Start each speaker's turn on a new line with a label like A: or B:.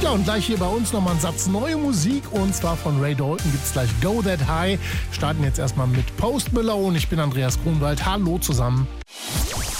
A: Ja, und gleich hier bei uns nochmal ein Satz neue Musik. Und zwar von Ray Dalton gibt es gleich Go That High. Starten jetzt erstmal mit Post Malone. Ich bin Andreas Grunwald. Hallo zusammen.